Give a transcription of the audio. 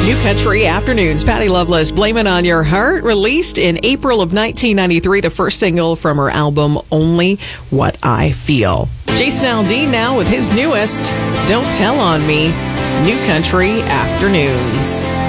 New Country Afternoons. Patty Loveless, Blame It On Your Heart, released in April of 1993, the first single from her album, Only What I Feel. Jason Aldean now with his newest, Don't Tell On Me, New Country Afternoons.